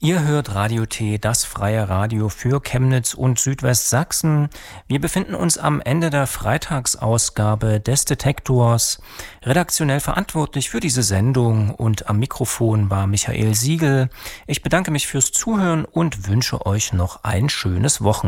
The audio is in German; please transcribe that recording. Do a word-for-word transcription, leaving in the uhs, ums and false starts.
Ihr hört Radio T, das freie Radio für Chemnitz und Südwestsachsen. Wir befinden uns am Ende der Freitagsausgabe des Detektors. Redaktionell verantwortlich für diese Sendung und am Mikrofon war Michael Siegel. Ich bedanke mich fürs Zuhören und wünsche euch noch ein schönes Wochenende.